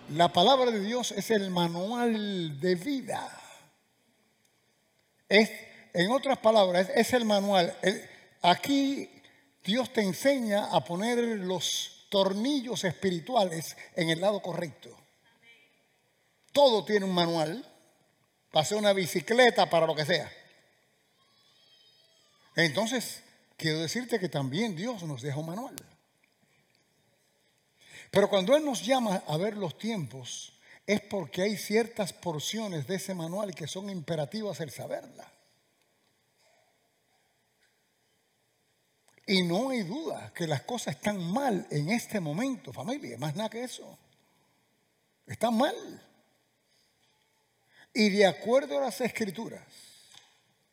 La palabra de Dios es el manual de vida. En otras palabras, es el manual. Aquí Dios te enseña a poner los tornillos espirituales en el lado correcto. Todo tiene un manual, para hacer una bicicleta, para lo que sea. Entonces, quiero decirte que también Dios nos deja un manual. Pero cuando Él nos llama a ver los tiempos, es porque hay ciertas porciones de ese manual que son imperativas el saberla. Y no hay duda que las cosas están mal en este momento, familia, más nada que eso. Están mal. Y de acuerdo a las Escrituras,